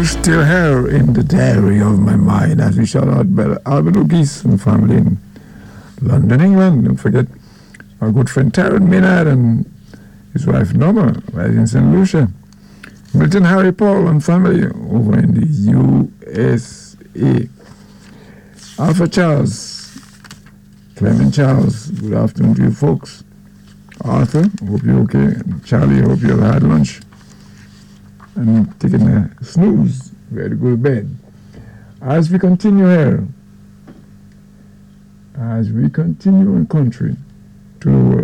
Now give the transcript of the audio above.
you still here in the diary of my mind as we shout out Albert O'Geese and family in London, England. Don't forget our good friend Taryn Maynard and his wife Norma, right in St. Lucia. Milton Harry Paul and family over in the USA. Alpha Charles, Clement Charles, good afternoon to you folks. Arthur, hope you're okay. And Charlie, hope you had lunch and taking a snooze, ready to go to bed. As we continue here, as we continue in country to